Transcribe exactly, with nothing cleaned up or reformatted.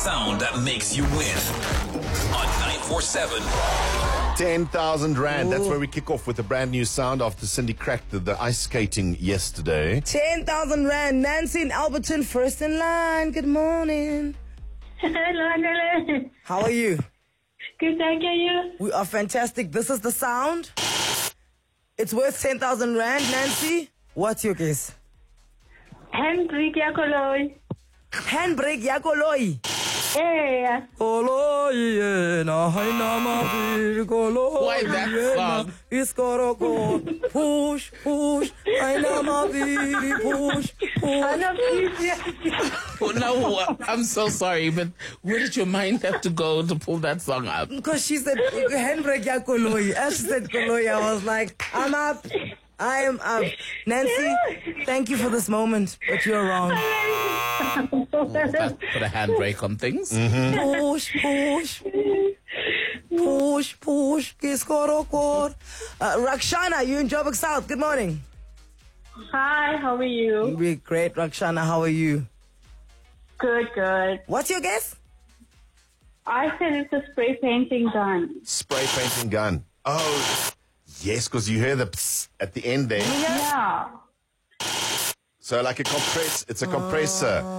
sound that makes you win on nine four seven. ten thousand Rand. That's where we kick off with a brand new sound after Cindy cracked the, the ice skating yesterday. ten thousand Rand. Nancy in Alberton, first in line. Good morning. Hello, hello. How are you? Good, thank you. We are fantastic. This is the sound. It's worth ten thousand Rand. Nancy, what's your guess? Hendrik Yakoloi. Handbrake Yakoloi. Yeah. Koloi na haina mavi koloi. Why that song? Iskoroko push push haina mavi push I push. love you. Oh, no, I'm so sorry, but where did your mind have to go to pull that song up? Because she said handbrake Yakoloi. As she said Koloi, I was like, I'm up. I am up. Nancy, thank you for this moment, but you're wrong. Oh, that put a handbrake on things. Push, push. Push, push. Kiskorokor. Uh, Rakshana, you in Joburg South. Good morning. Hi, how are you? We're great, Rakshana. How are you? Good, good. What's your guess? I said it's a spray painting gun. Spray painting gun. Oh, yes, because you hear the psst at the end there. Yeah. So like a compress, it's a compressor.